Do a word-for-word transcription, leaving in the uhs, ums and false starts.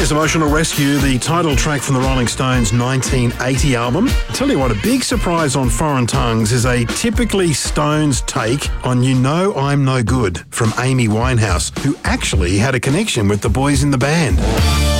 There's Emotional Rescue, the title track from the Rolling Stones' nineteen eighty album. I tell you what, a big surprise on Foreign Tongues is a typically Stones take on You Know I'm No Good from Amy Winehouse, who actually had a connection with the boys in the band.